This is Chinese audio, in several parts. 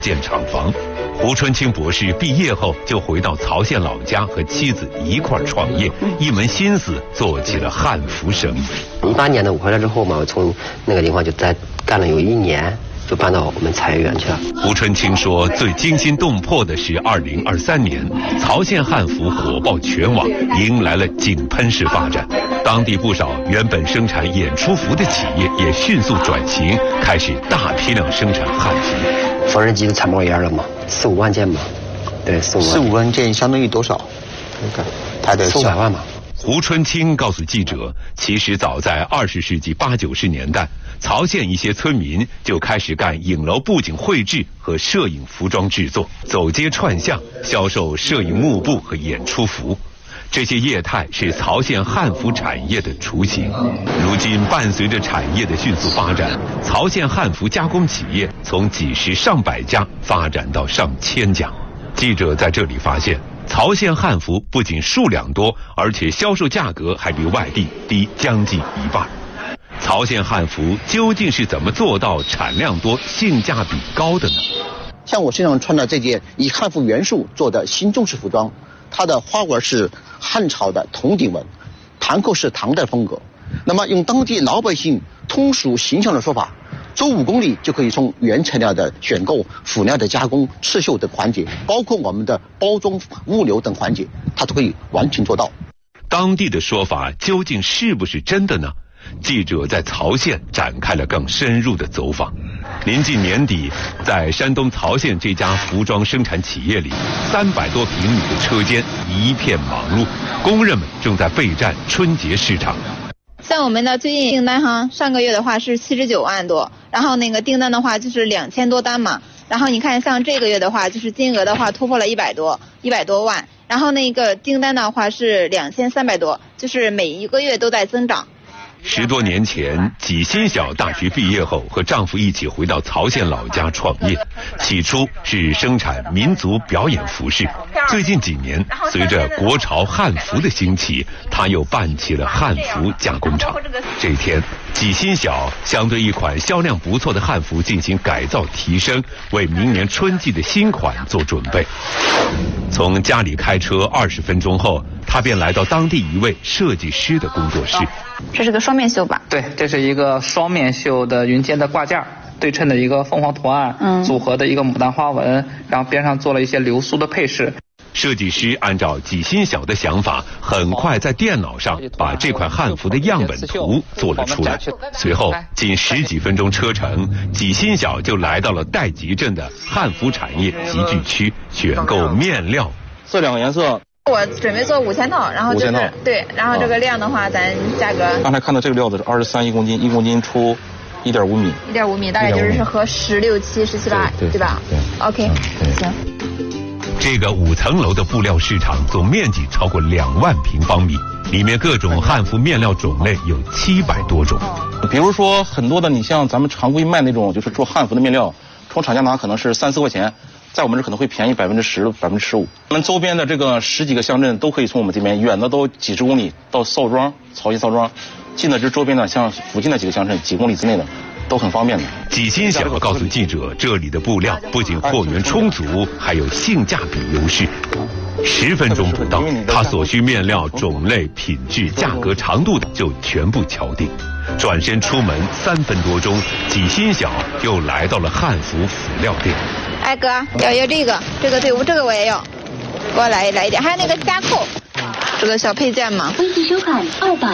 建厂房。胡春清博士毕业后就回到曹县老家，和妻子一块创业，一门心思做起了汉服生意。 18年的我回来之后嘛，我从那个地方就在干了有1年，就搬到我们茶叶园去了。 胡春清说，最惊心动魄的是2023年，曹县汉服火爆全网，迎来了井喷式发展。当地不少原本生产演出服的企业也迅速转型，开始大批量生产汉服。 缝纫机都产冒烟了嘛，4、5万件嘛，对，4、5 万件相当于多少？它的 400-500万嘛。 胡春清告诉记者，其实早在20世纪80、90年代，曹县一些村民就开始干影楼布景绘制和摄影服装制作，走街串巷销售摄影幕布和演出服。这些业态是曹县汉服产业的雏形。如今，伴随着产业的迅速发展，曹县汉服加工企业从几十上百家发展到上千家。记者在这里发现，曹县汉服不仅数量多，而且销售价格还比外地低将近1半。曹县汉服究竟是怎么做到产量多、性价比高的呢？ 像我身上穿的这件以汉服元素做的新中式服装，它的花纹是汉朝的铜顶纹，盘扣是唐代风格。那么用当地老百姓通俗形象的说法，走5公里就可以从原材料的选购、辅料的加工、刺绣等环节，包括我们的包装、物流等环节，它都可以完全做到。 当地的说法究竟是不是真的呢？记者在曹县展开了更深入的走访。临近年底，在山东曹县这家服装生产企业里，300多平米的车间一片忙碌，工人们正在备战春节市场。 像我们的最近订单上个月的话是79万多，然后那个订单的话就是2000多单嘛。然后你看像这个月的话，就是金额的话突破了100多万，然后那个订单的话是2300多，就是每一个月都在增长。 10多年前，纪新晓大学毕业后和丈夫一起回到曹县老家创业，起初是生产民族表演服饰。最近几年，随着国潮汉服的兴起，他又办起了汉服加工厂。这天，纪新晓想对一款销量不错的汉服进行改造提升，为明年春季的新款做准备。从家里开车20分钟后，他便来到当地一位设计师的工作室。 这是个双面绣吧？ 对，这是一个双面绣的云阶的挂件，对称的一个凤凰图案，组合的一个牡丹花纹，然后边上做了一些流苏的配饰。 设计师按照纪新晓的想法，很快在电脑上把这款汉服的样本图做了出来。随后仅10几分钟车程，纪新晓就来到了代集镇的汉服产业集聚区，选购面料。 这2个颜色我准备做5000套，然后就是对，然后这个量的话，咱价格。 刚才看到这个料子是23一公斤，1公斤出1.5米 ，1.5米大概就是合16、7、17、18，对吧？对 ，OK， 行。 这个5层楼的布料市场总面积超过2万平方米，里面各种汉服面料种类有700多种。 比如说很多的，你像咱们常规卖那种就是做汉服的面料，从厂家拿可能是3、4块钱。在我们这可能会便宜10%、15%。我们周边的这个10几个乡镇都可以从我们这边，远的都几十公里到邵庄、曹溪邵庄，近的是周边的像附近的几个乡镇，几公里之内的都很方便的。 纪新晓告诉记者，这里的布料不仅货源充足，还有性价比优势。10分钟不到，他所需面料种类、品质、价格、长度就全部敲定。转身出门3分多钟，纪新晓又来到了汉服辅料店。 哎哥，要这个对，这个我也要，给我来一点，还有那个加扣，这个小配件嘛。 微信收款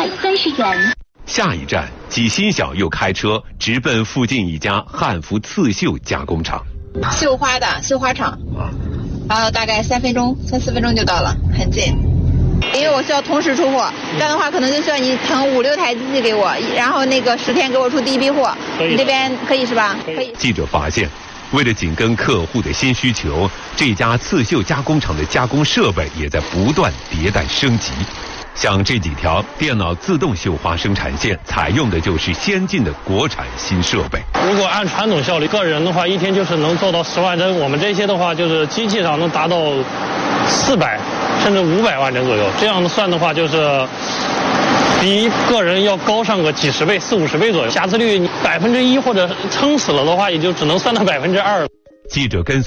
230元。 下一站，纪新晓又开车直奔附近一家汉服刺绣加工厂。 绣花的绣花厂，然后大概3、4分钟就到了，很近。因为我需要同时出货，这样的话可能就需要你腾5、6台机器给我，然后那个10天给我出第一批货。你这边可以是吧？可以。 记者发现，为了紧跟客户的新需求，这家刺绣加工厂的加工设备也在不断迭代升级。像这几条电脑自动绣花生产线采用的就是先进的国产新设备。 如果按传统效率，个人的话一天就是能做到10万针，我们这些的话就是机器上能达到400甚至500万针左右。这样的算的话，就是比个人要高上个几十倍、40、50倍左右。瑕疵率1%或者撑死了的话，也就只能算到2%了。 记者跟